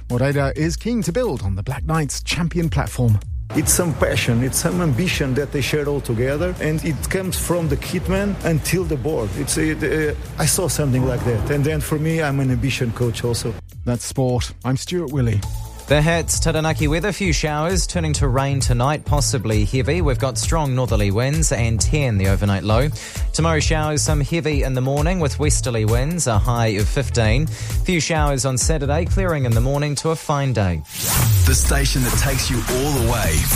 Moreira is keen to build on the Black Knights' champion platform. It's some passion, it's some ambition that they share all together, and it comes from the kitman until the board. I saw something like that, and then for me, I'm an ambition coach also. That's sport. I'm Stuart Willey. The hits, Taranaki weather, few showers, turning to rain tonight, possibly heavy. We've got strong northerly winds and 10 the overnight low. Tomorrow showers, some heavy in the morning with westerly winds, a high of 15. Few showers on Saturday, clearing in the morning to a fine day. The station that takes you all the way.